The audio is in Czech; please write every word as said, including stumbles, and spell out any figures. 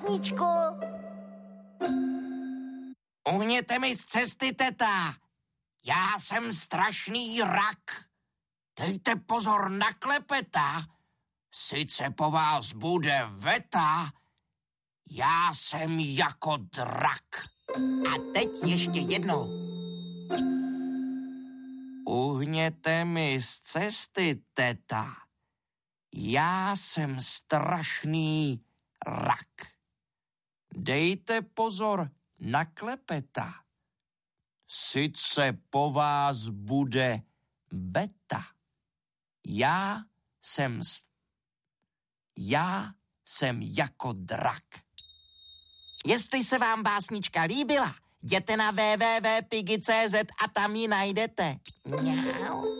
básničku. Uhněte mi z cesty, teta. Já jsem strašný rak. Dejte pozor na klepeta. Sice po vás bude veta, já jsem jako drak. A teď ještě jednou. Uhněte mi z cesty, teta. Já jsem strašný rak. Dejte pozor na klepeta. Sice po vás bude beta. Já jsem Já jsem jako drak. Jestli se vám básnička líbila, jděte na w w w tečka pigi tečka c z a tam ji najdete. Mňau.